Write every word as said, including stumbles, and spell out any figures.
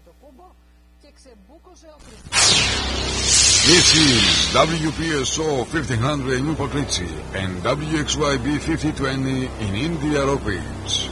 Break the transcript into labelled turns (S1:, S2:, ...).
S1: το κούμπο και ξεμπούκωσε ο Χριστός.
S2: This is W P S O fifteen hundred in Newport Richie and W X Y B fifty twenty in India Rockbridge.